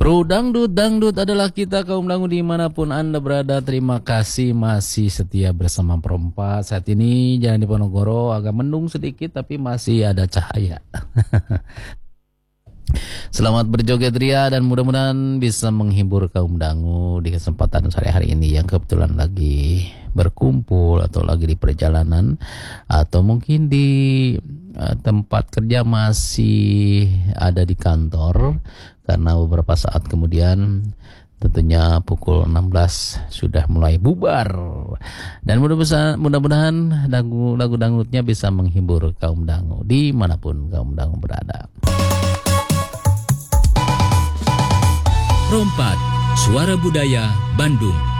Bro Dangdut, Dangdut adalah kita kaum dangu dimanapun Anda berada. Terima kasih masih setia bersama Perompak. Saat ini Jalan Diponegoro agak mendung sedikit tapi masih ada cahaya. Selamat berjoget ria dan mudah-mudahan bisa menghibur kaum dangu di kesempatan sore hari ini yang kebetulan lagi berkumpul atau lagi di perjalanan atau mungkin di tempat kerja masih ada di kantor karena beberapa saat kemudian tentunya pukul 16 sudah mulai bubar dan mudah-mudahan lagu dangdutnya bisa menghibur kaum dangu dimanapun kaum dangu berada. Perompak, Suara Budaya Bandung.